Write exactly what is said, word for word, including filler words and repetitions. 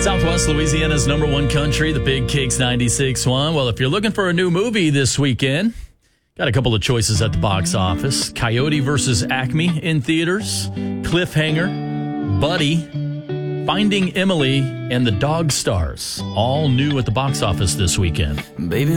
Southwest Louisiana's number one country, the Big Kicks ninety-six point one. Well, if you're looking for a new movie this weekend, got a couple of choices at the box office. Coyote versus Acme in theaters, Cliffhanger, Buddy, Finding Emily, and The Dog Stars, all new at the box office this weekend. Baby.